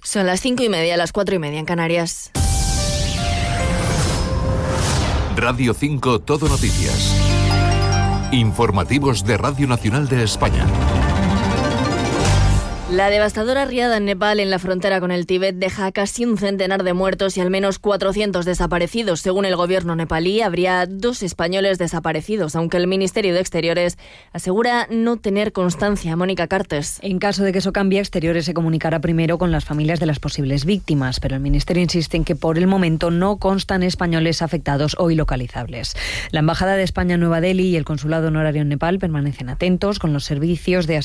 Son las 5:30, las 4:30 en Canarias. Radio 5 Todo Noticias. Informativos de Radio Nacional de España. La devastadora riada en Nepal, en la frontera con el Tíbet, deja casi un centenar de muertos y al menos 400 desaparecidos. Según el gobierno nepalí, habría 2 españoles desaparecidos, aunque el Ministerio de Exteriores asegura no tener constancia. Mónica Cartes. En caso de que eso cambie, Exteriores se comunicará primero con las familias de las posibles víctimas, pero el Ministerio insiste en que por el momento no constan españoles afectados o ilocalizables. La Embajada de España en Nueva Delhi y el Consulado Honorario en Nepal permanecen atentos con los servicios de